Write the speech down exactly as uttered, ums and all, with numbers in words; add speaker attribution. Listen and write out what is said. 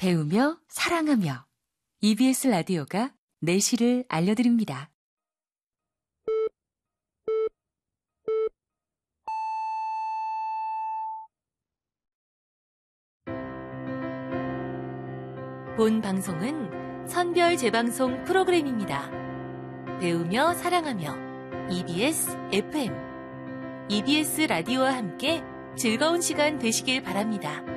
Speaker 1: 배우며 사랑하며 이비에스 라디오가 내실을 알려드립니다. 본 방송은 선별 재방송 프로그램입니다. 배우며 사랑하며 이비에스 에프엠, 이비에스 라디오와 함께 즐거운 시간 되시길 바랍니다.